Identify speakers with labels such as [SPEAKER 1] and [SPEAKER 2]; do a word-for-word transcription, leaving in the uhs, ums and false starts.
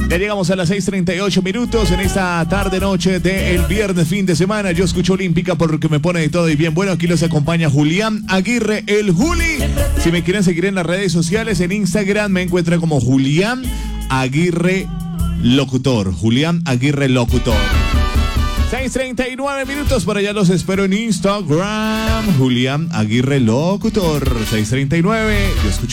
[SPEAKER 1] Ya llegamos a las seis treinta y ocho minutos en esta tarde noche del viernes fin de semana. Yo escucho Olímpica porque me pone de todo y bien. Bueno, aquí los acompaña Julián Aguirre, el Juli. Si me quieren seguir en las redes sociales, en Instagram me encuentra como Julián Aguirre Locutor. Julián Aguirre Locutor. seis treinta y nueve minutos, para allá los espero en Instagram. Julián Aguirre Locutor. seis treinta y nueve. Yo escucho